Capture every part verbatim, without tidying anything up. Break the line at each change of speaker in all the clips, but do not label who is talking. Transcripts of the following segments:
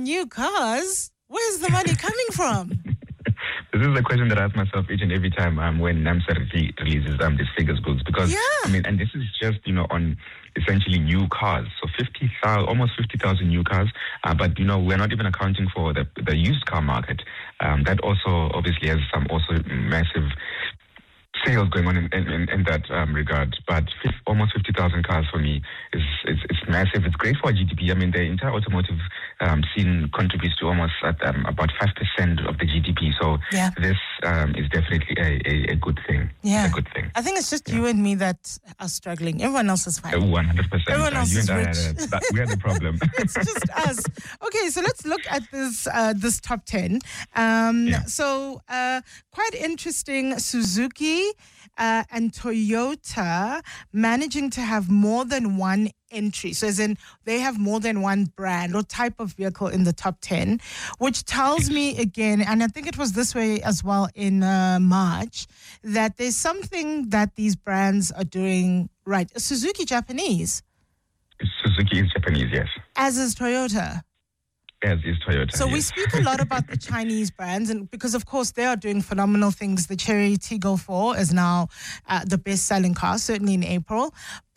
new cars. Where's the money coming from?
This is the question that I ask myself each and every time um, when NAMSA re- releases um, these figures books, because
Yeah.
I mean, and this is just you know on essentially new cars, so fifty thousand, almost fifty thousand new cars, uh, but you know we're not even accounting for the the used car market. Um, that also obviously has some also massive sales going on in, in, in that um, regard, but fifty, almost fifty thousand cars for me is, is is massive. It's great for G D P. I mean, the entire automotive um, scene contributes to almost at, um, about five percent of the G D P. So
Yeah.
this um, is definitely a, a, a good thing.
Yeah.
It's a good thing.
I think it's just you and me that are struggling. Everyone else is fine.
One hundred percent.
Everyone else
You
is
and I,
rich.
uh, that- we are the problem.
It's just us. Okay, so let's look at this uh, this top ten. Um,
Yeah.
So uh, quite interesting. Suzuki uh, and Toyota managing to have more than one entry. So as in they have more than one brand or type of vehicle in the top ten, which tells me again, and I think it was this way as well in uh, March, that there's something that these brands are doing right. Suzuki Japanese,
Suzuki is Japanese, yes.
as is Toyota.
As is Toyota.
So we
yes.
speak a lot about the Chinese brands, and because of course they are doing phenomenal things. The Chery Tiggo four is now uh, the best-selling car, certainly in April.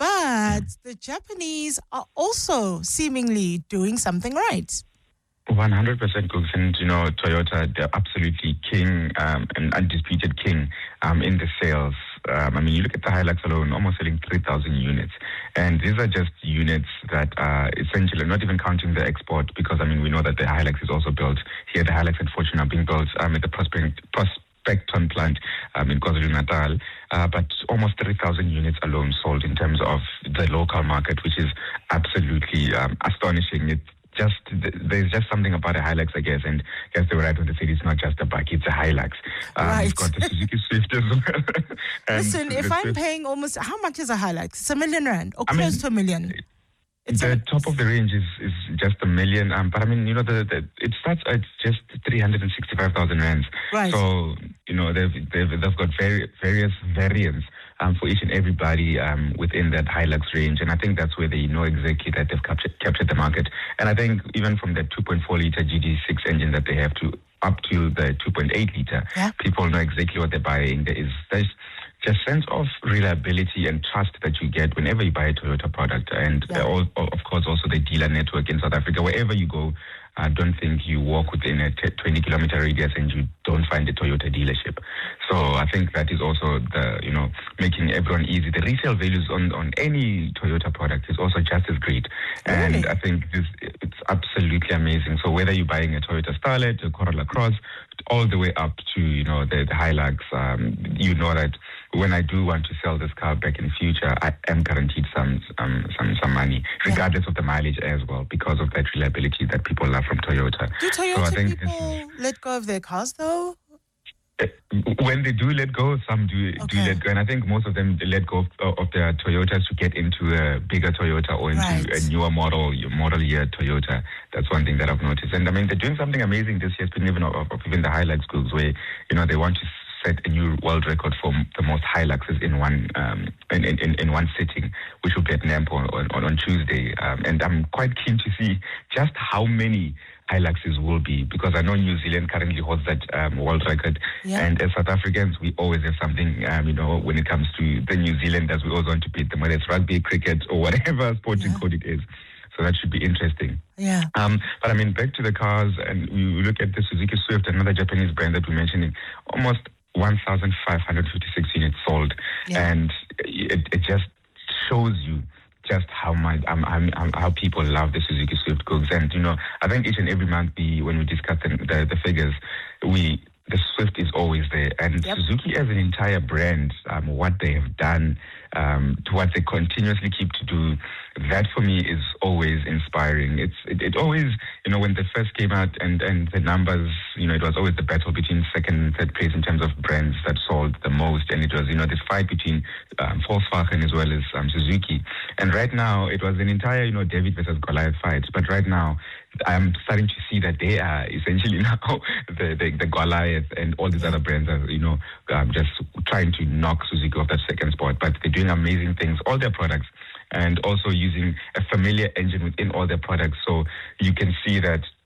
But the Japanese are also seemingly doing something right.
one hundred percent, Cooks, and you know Toyota, they're absolutely king, um, an undisputed king um, in the sales. Um, I mean, you look at the Hilux alone, almost selling three thousand units. And these are just units that are essentially not even counting the export, because, I mean, we know that the Hilux is also built here. The Hilux and Fortune are being built um, at the Prospect, Prospecton plant um, in KwaZulu-Natal. Uh, but almost three thousand units alone sold in terms of the local market, which is absolutely um, astonishing. It's just there's just something about a Hilux, I guess, and I guess they were right when they said it's not just a bike, it's a Hilux. Um,
Right.
It's got the Suzuki Swift as well. And
Listen, if
the
I'm
Swift-
paying almost, how much is a Hilux? It's a million rand or
I
close
mean,
to a million. It's
the
a,
top of the range is, is just a million, um, but I mean, you know, the, the it starts at just three hundred sixty-five thousand rands.
Right.
So, you know, they've they've, they've got vari- various variants um, for each and everybody um, within that Hilux range, and I think that's where they know exactly that they've captured captured the market. And I think even from the two point four liter G D six engine that they have to up to the two point eight liter,
Yeah.
people know exactly what they're buying. There is there's just sense of reliability and trust that you get whenever you buy a Toyota product, and
Yeah.
uh, all, of course also the dealer network in South Africa. Wherever you go, I don't think you walk within a t- twenty kilometer radius and you don't find a Toyota dealership. So I think that is also the, you know, making everyone easy. The resale values on, on any Toyota product is also just as great. And
Really?
I think this it's absolutely amazing. So whether you're buying a Toyota Starlet, a Corolla Cross, all the way up to, you know, the, the Hilux, um, you know that when I do want to sell this car back in the future, I am guaranteed some um, some some money, regardless of the mileage as well, because of that reliability that people love from Toyota.
do
So I
Toyota
think this
people let go of their cars though?
is, when they do let go, some do do
Okay.
let go, and I think most of them let go of, of their Toyotas to get into a bigger Toyota or into
Right.
a newer model model year Toyota. That's one thing that I've noticed, and I mean they're doing something amazing this year. It's been even of, of even the Hilux schools where you know they want to set a new world record for the most Hiluxes in one um, in, in, in one sitting, which will be at NAMPO on, on, on Tuesday. Um, and I'm quite keen to see just how many Hiluxes will be, because I know New Zealand currently holds that um, world record.
Yeah.
And as South Africans, we always have something, um, you know, when it comes to the New Zealanders, we always want to beat them, whether it's rugby, cricket, or whatever sporting
Yeah.
code it is. So that should be interesting.
Yeah.
Um, but I mean, back to the cars, and we look at the Suzuki Swift, another Japanese brand that we mentioned, almost one thousand five hundred fifty-six units sold.
Yeah.
And it, it just shows you just how much um, um, um, how people love the Suzuki Swift Cooks. And, you know, I think each and every month we, when we discuss the, the, the figures, we the Swift is always there. And
Yep.
Suzuki as an entire brand, um, what they have done, um, to what they continuously keep to do, that for me is always inspiring. It's it, it always, you know, when they first came out and, and the numbers, you know, it was always the battle between second and third place in terms of brands that sold the most. And it was, you know, this fight between um, Volkswagen as well as um, Suzuki. And right now, it was an entire, you know, David versus Goliath fight. But right now, I'm starting to see that they are essentially now the, the, the Goliath, and all these other brands are, you know, um, just trying to knock Suzuki off that second spot. But they're doing amazing things, all their products, and also using a familiar engine within all their products. So you can see that